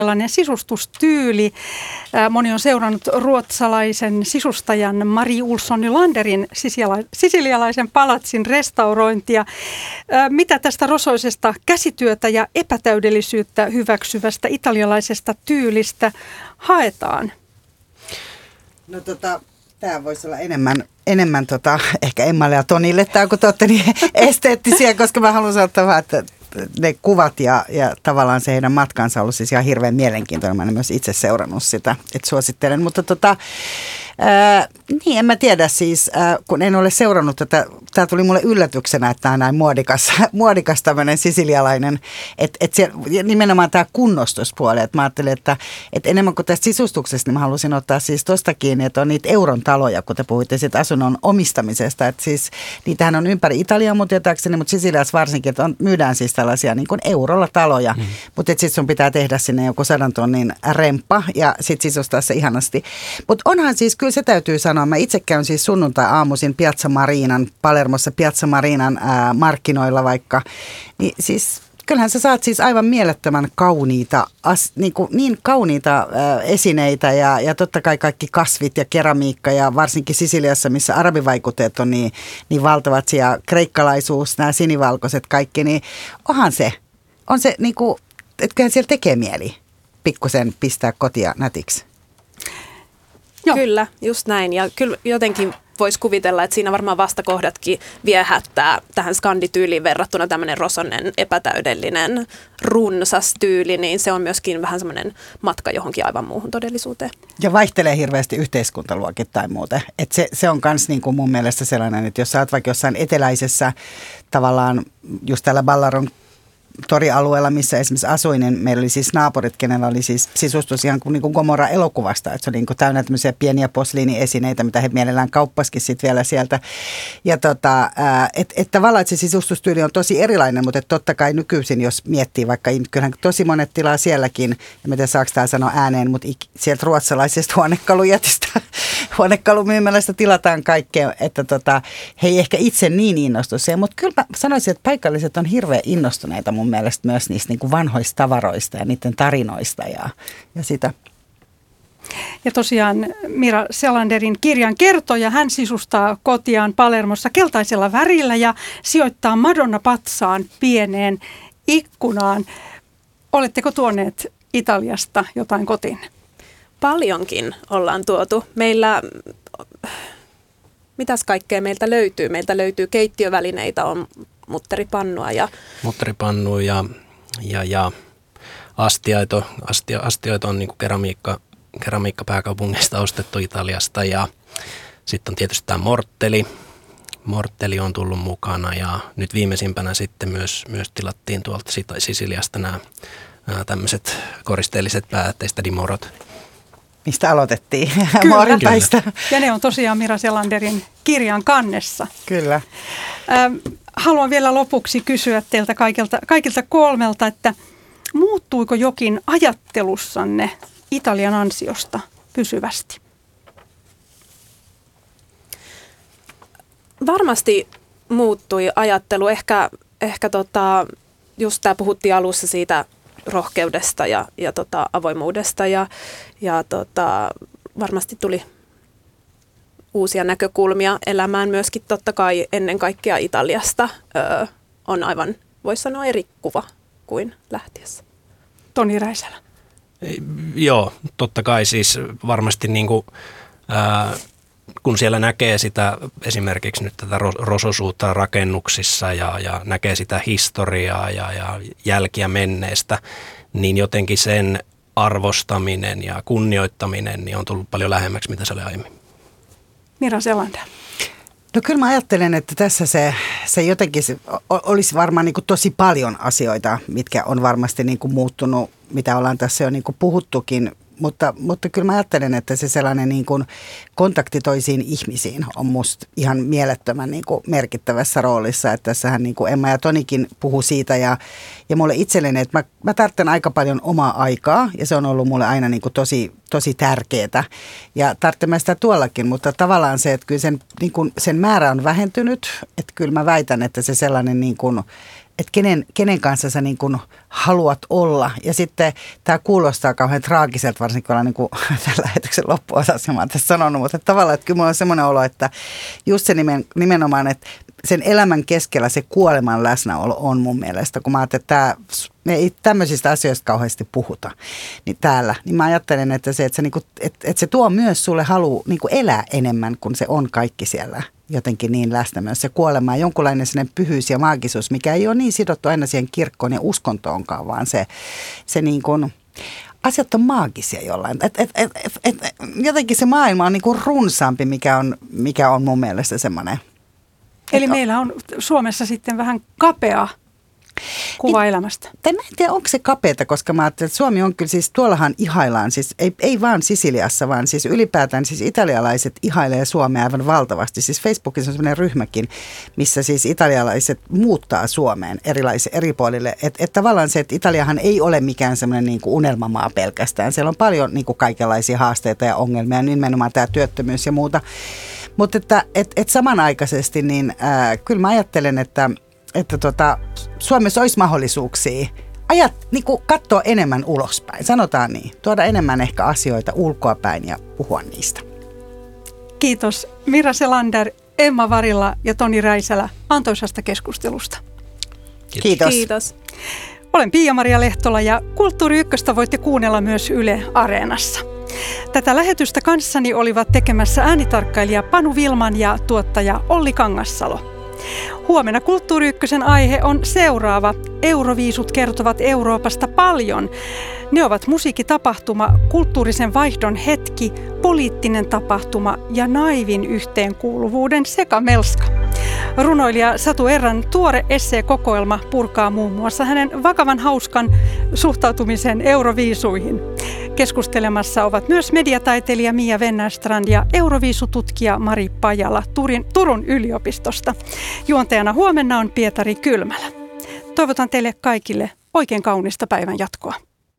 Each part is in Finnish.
sisustustyyli. Moni on seurannut ruotsalaisen sisustajan Marie Olsson Nylanderin sisilialaisen palatsin restaurointia. Mitä tästä rosoisesta käsityötä ja epätäydellisyyttä hyväksyvästä italialaisesta tyylistä haetaan? No tämä voisi olla enemmän ehkä Emmalle ja Tonille tämä, kun te olette niin esteettisiä, koska mä haluan sanoa, että ne kuvat ja tavallaan se heidän matkansa on ollut siis ihan hirveän mielenkiintoinen. Mä en myös itse seurannut sitä, että suosittelen. Mutta niin en mä tiedä siis, kun en ole seurannut tätä. Tämä tuli mulle yllätyksenä, että tämä on näin muodikas tämmöinen sisilialainen, että nimenomaan tämä kunnostuspuoli. Että mä ajattelin, että enemmän kuin tästä sisustuksesta, niin mä halusin ottaa siis tuosta kiinni, että on niitä euron taloja, kun te puhuitte siitä asunnon omistamisesta. Että siis niitähän on ympäri Italiaa mun tietääkseni, mutta Sisiliassa varsinkin, että myydään siis tällaisia niin kuin eurolla taloja. Mutta sitten sun pitää tehdä sinne joku 100 tonnin remppa ja sitten sisustaa se ihanasti. Mutta onhan siis, kyllä se täytyy sanoa, mä itse käyn siis sunnuntai-aamuisin Piazza Marinan, Palermossa Piazza Marinan markkinoilla niin siis kyllähän sä saat siis aivan mielettömän kauniita, niin kauniita esineitä ja totta kai kaikki kasvit ja keramiikka ja varsinkin Sisiliassa, missä arabivaikutteet on niin valtavat ja kreikkalaisuus, nämä sinivalkoiset kaikki, niin on se niin kuin, että kyllähän siellä tekee mieli pikkusen pistää kotia nätiksi. Joo. Kyllä, just näin. Ja kyllä jotenkin voisi kuvitella, että siinä varmaan vastakohdatkin viehättää tähän skandityyliin verrattuna tämmöinen rosonen, epätäydellinen, runsas tyyli, niin se on myöskin vähän semmoinen matka johonkin aivan muuhun todellisuuteen. Ja vaihtelee hirveästi yhteiskuntaluokittain muuten. Että se on myös niin kuin mun mielestä sellainen, että jos sä oot vaikka jossain eteläisessä tavallaan just täällä Ballaron torialueella, missä esimerkiksi asuin, niin meillä oli siis naapurit, kenellä oli siis sisustus ihan kuin, Gomorra-elokuvasta, että se oli niin kuin täynnä tämmöisiä pieniä posliiniesineitä, mitä he mielellään kauppasikin sitten vielä sieltä. Ja että tavallaan että se sisustustyyli on tosi erilainen, mutta totta kai nykyisin, jos miettii vaikka, kyllähän tosi monet tilaa sielläkin, en tiedä saako tämä sanoa ääneen, mutta sieltä ruotsalaisesta huonekalujätistä, huonekalumyymälästä tilataan kaikkea, että he ei ehkä itse niin innostu siihen, mutta kyllä mä sanoisin, että paikalliset on hirveän innostuneita mun mielestä myös niistä niin kuin vanhoista tavaroista ja niiden tarinoista ja sitä. Ja tosiaan Mira Selanderin kirjan kertoja, hän sisustaa kotiaan Palermossa keltaisella värillä ja sijoittaa Madonna-patsaan pieneen ikkunaan. Oletteko tuoneet Italiasta jotain kotiin? Paljonkin ollaan tuotu. Mitäs kaikkea meiltä löytyy? Meiltä löytyy keittiövälineitä, on mutteripannua ja astioita on niin kuin keramiikka pääkaupungista ostettu Italiasta ja sitten on tietysti tämä mortteli on tullut mukana ja nyt viimeisimpänä sitten myös tilattiin tuolta Sisiliasta nämä tämmöiset koristeelliset päätteistä dimorot. Mistä aloitettiin? Kyllä. Ja ne on tosiaan Mira Selanderin kirjan kannessa. Kyllä. Haluan vielä lopuksi kysyä teiltä kaikilta kolmelta, että muuttuiko jokin ajattelussanne Italian ansiosta pysyvästi? Varmasti muuttui ajattelu. Ehkä just tämä puhuttiin alussa siitä rohkeudesta ja avoimuudesta ja varmasti tuli uusia näkökulmia elämään myöskin totta kai ennen kaikkea Italiasta on aivan, voisi sanoa, eri kuva kuin lähtiessä. Toni Räisälä. Joo, totta kai siis varmasti niin kuin, kun siellä näkee sitä esimerkiksi nyt tätä rososuutta rakennuksissa ja näkee sitä historiaa ja jälkiä menneestä, niin jotenkin sen arvostaminen ja kunnioittaminen niin on tullut paljon lähemmäksi, mitä se oli aiemmin. Mira Selander. No kyllä mä ajattelen, että tässä se jotenkin olisi varmaan niin kuin tosi paljon asioita, mitkä on varmasti niin kuin muuttunut, mitä ollaan tässä jo niin kuin puhuttukin. Mutta kyllä mä ajattelen, että se sellainen niin kuin kontakti toisiin ihmisiin on musta ihan mielettömän niin kuin merkittävässä roolissa. Että tässähän niin kuin Emma ja Tonikin puhu siitä ja mulle itselleni, että mä tarvitsen aika paljon omaa aikaa ja se on ollut mulle aina niin kuin tosi tärkeää. Ja tarvitsen sitä tuollakin, mutta tavallaan se, että kyllä sen määrä on vähentynyt. Että kyllä mä väitän, että se sellainen niin kuin kenen kanssa sä niin kuin haluat olla. Ja sitten tämä kuulostaa kauhean traagiselta, varsinkin kun ollaan niin kuin tällä lähetyksen loppuosassa, mä oon tässä sanonut, mutta tavallaan, että kyllä mulla on semmoinen olo, että just se nimenomaan, että sen elämän keskellä se kuoleman läsnäolo on mun mielestä, kun mä ajattelen, että me ei tämmöisistä asioista kauheasti puhuta niin täällä, niin mä ajattelen, että se, että se, niinku, että se tuo myös sulle halu niinku elää enemmän, kun se on kaikki siellä jotenkin niin läsnä myös se kuolema ja jonkunlainen sellainen pyhyys ja maagisuus, mikä ei ole niin sidottu aina siihen kirkkoon ja uskontoonkaan, vaan se niin kuin, asiat on maagisia jollain. Jotenkin se maailma on niin kuin runsaampi, mikä on mun mielestä semmoinen. Eli meillä on Suomessa sitten vähän kapea kuva elämästä. Mä en tiedä, onko se kapeata, koska mä ajattelin, että Suomi on kyllä siis, tuollahan ihaillaan, siis ei vaan Sisiliassa, vaan siis ylipäätään siis italialaiset ihailee Suomea aivan valtavasti. Siis Facebookissa on sellainen ryhmäkin, missä siis italialaiset muuttaa Suomeen eri puolille. Että tavallaan se, että Italiahan ei ole mikään semmoinen niin kuin unelmamaa pelkästään. Siellä on paljon niin kuin kaikenlaisia haasteita ja ongelmia, nimenomaan tämä työttömyys ja muuta. Mutta että samanaikaisesti niin kyllä mä ajattelen, että Suomessa olisi mahdollisuuksia niin katsoa enemmän ulospäin, sanotaan niin, tuoda enemmän ehkä asioita ulkoapäin ja puhua niistä. Kiitos Mira Selander, Emma Varila ja Toni Räisälä antoisasta keskustelusta. Kiitos. Kiitos. Olen Pia-Maria Lehtola ja Kulttuuri Ykköstä voitte kuunnella myös Yle Areenassa. Tätä lähetystä kanssani olivat tekemässä äänitarkkailija Panu Vilman ja tuottaja Olli Kangassalo. Huomenna Kulttuuri Ykkösen aihe on seuraava. Euroviisut kertovat Euroopasta paljon. Ne ovat musiikkitapahtuma, kulttuurisen vaihdon hetki, poliittinen tapahtuma ja naivin yhteenkuuluvuuden sekamelska. Runoilija Satu Erran tuore esseekokoelma purkaa muun muassa hänen vakavan hauskan suhtautumisen euroviisuihin. Keskustelemassa ovat myös mediataiteilija Mia Wennerstrand ja euroviisututkija Mari Pajala Turun yliopistosta. Juontajana huomenna on Pietari Kylmälä. Toivotan teille kaikille oikein kaunista päivän jatkoa.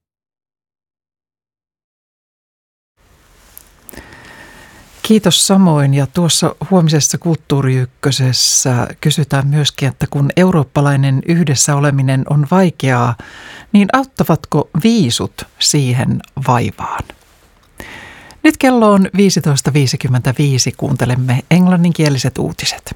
Kiitos samoin, ja tuossa huomisessa Kulttuuri Ykkösessä kysytään myöskin, että kun eurooppalainen yhdessä oleminen on vaikeaa, niin auttavatko viisut siihen vaivaan? Nyt kello on 15.55, kuuntelemme englanninkieliset uutiset.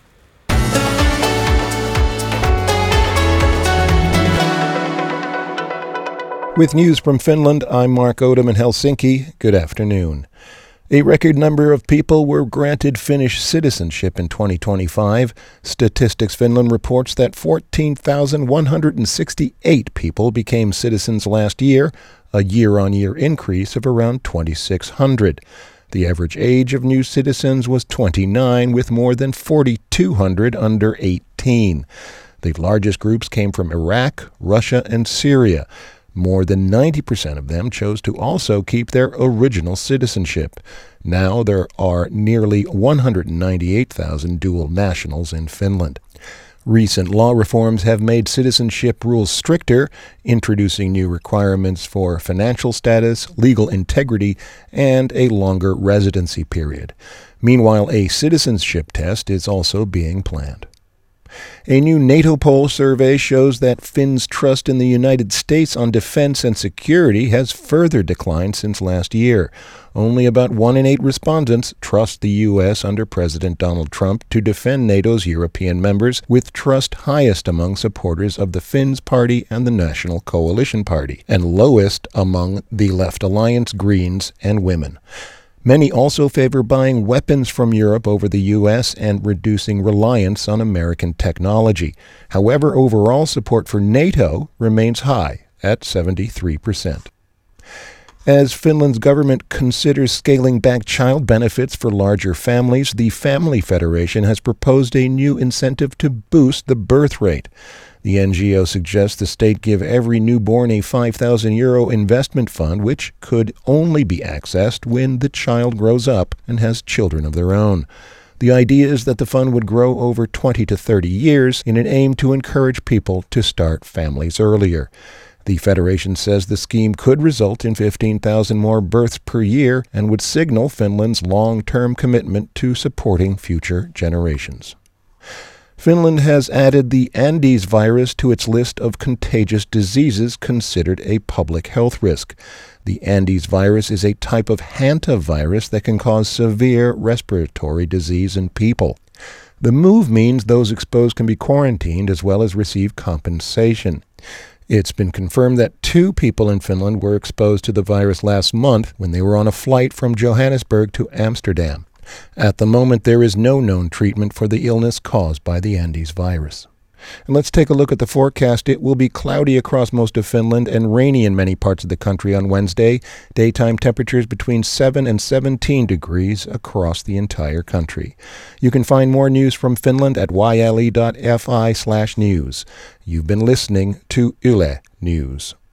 With news from Finland, I'm Mark Odom in Helsinki. Good afternoon. A record number of people were granted Finnish citizenship in 2025. Statistics Finland reports that 14,168 people became citizens last year, a year-on-year increase of around 2,600. The average age of new citizens was 29, with more than 4,200 under 18. The largest groups came from Iraq, Russia, and Syria. More than 90% of them chose to also keep their original citizenship. Now there are nearly 198,000 dual nationals in Finland. Recent law reforms have made citizenship rules stricter, introducing new requirements for financial status, legal integrity, and a longer residency period. Meanwhile, a citizenship test is also being planned. A new NATO poll survey shows that Finns' trust in the United States on defense and security has further declined since last year. Only about 1 in 8 respondents trust the U.S. under President Donald Trump to defend NATO's European members, with trust highest among supporters of the Finns Party and the National Coalition Party, and lowest among the Left Alliance, Greens, and Women. Many also favor buying weapons from Europe over the U.S. and reducing reliance on American technology. However, overall support for NATO remains high at 73%. As Finland's government considers scaling back child benefits for larger families, the Family Federation has proposed a new incentive to boost the birth rate. The NGO suggests the state give every newborn a €5,000 investment fund, which could only be accessed when the child grows up and has children of their own. The idea is that the fund would grow over 20 to 30 years in an aim to encourage people to start families earlier. The Federation says the scheme could result in 15,000 more births per year and would signal Finland's long-term commitment to supporting future generations. Finland has added the Andes virus to its list of contagious diseases considered a public health risk. The Andes virus is a type of hantavirus that can cause severe respiratory disease in people. The move means those exposed can be quarantined as well as receive compensation. It's been confirmed that 2 people in Finland were exposed to the virus last month when they were on a flight from Johannesburg to Amsterdam. At the moment, there is no known treatment for the illness caused by the Andes virus. And let's take a look at the forecast. It will be cloudy across most of Finland and rainy in many parts of the country on Wednesday. Daytime temperatures between 7 and 17 degrees across the entire country. You can find more news from Finland at yle.fi/news. You've been listening to Yle News.